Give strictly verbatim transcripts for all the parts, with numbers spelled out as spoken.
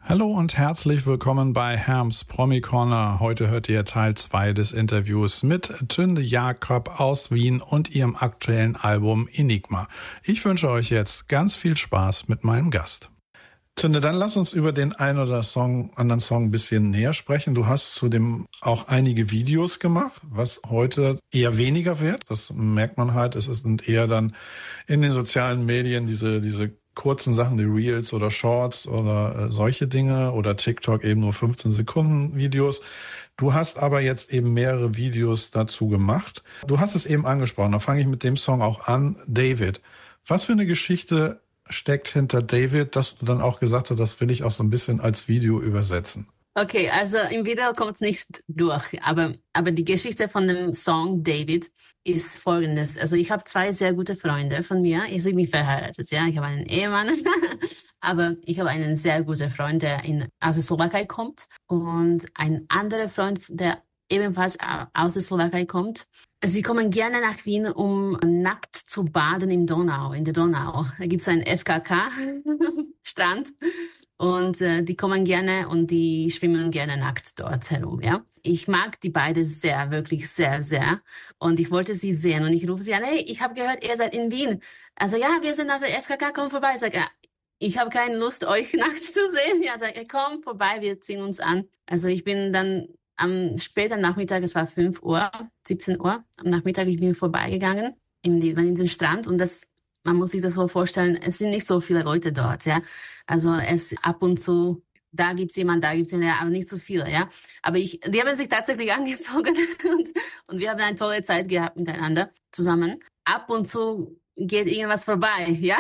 Hallo und herzlich willkommen bei Herms Promi Corner. Heute hört ihr Teil zwei des Interviews mit Tünde Jakob aus Wien und ihrem aktuellen Album Enigma. Ich wünsche euch jetzt ganz viel Spaß mit meinem Gast. Tünde, dann lass uns über den einen oder Song, anderen Song ein bisschen näher sprechen. Du hast zudem auch einige Videos gemacht, was heute eher weniger wird. Das merkt man halt. Es sind eher dann in den sozialen Medien diese, diese kurzen Sachen, die Reels oder Shorts oder äh, solche Dinge oder TikTok eben nur fünfzehn Sekunden Videos. Du hast aber jetzt eben mehrere Videos dazu gemacht. Du hast es eben angesprochen, da fange ich mit dem Song auch an, David. Was für eine Geschichte steckt hinter David, dass du dann auch gesagt hast, das will ich auch so ein bisschen als Video übersetzen? Okay, also im Video kommt es nicht durch, aber, aber die Geschichte von dem Song David ist folgendes. Also ich habe zwei sehr gute Freunde von mir. Ich bin verheiratet, ja. Ich habe einen Ehemann, aber ich habe einen sehr guten Freund, der in, aus der Slowakei kommt und ein anderer Freund, der ebenfalls aus der Slowakei kommt. Sie kommen gerne nach Wien, um nackt zu baden im Donau, in der Donau. Da gibt es einen F K K-Strand. Und äh, die kommen gerne und die schwimmen gerne nackt dort herum, ja. Ich mag die beide sehr, wirklich sehr, sehr. Und ich wollte sie sehen und ich rufe sie an, hey, ich habe gehört, ihr seid in Wien. Also ja, wir sind auf der F K K, komm vorbei. Ich sage, ja, ich habe keine Lust, euch nackt zu sehen. Ja, sag, komm vorbei, wir ziehen uns an. Also ich bin dann am späten Nachmittag, es war fünf Uhr, siebzehn Uhr, am Nachmittag, ich bin vorbeigegangen in, die, in den Strand und das man muss sich das so vorstellen, es sind nicht so viele Leute dort, ja. Also es ab und zu, da gibt's jemanden, da gibt's jemanden, aber nicht so viele, ja. Aber ich, die haben sich tatsächlich angezogen und, und wir haben eine tolle Zeit gehabt miteinander zusammen. Ab und zu geht irgendwas vorbei, ja.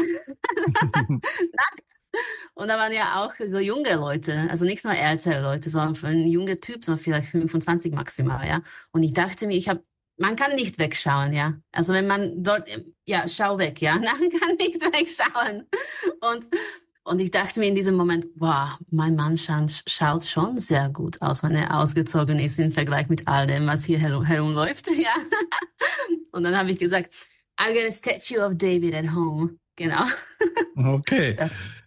Und da waren ja auch so junge Leute, also nicht nur ältere Leute, sondern ein junger Typ, so vielleicht fünfundzwanzig maximal, ja. Und ich dachte mir, ich habe man kann nicht wegschauen, ja. Also wenn man dort, ja, schau weg, ja. Man kann nicht wegschauen. Und, und ich dachte mir in diesem Moment, wow, mein Mann schaut, schaut schon sehr gut aus, wenn er ausgezogen ist im Vergleich mit all dem, was hier herum, herumläuft, ja. Und dann habe ich gesagt, I got a statue of David at home. Genau. Okay. Das,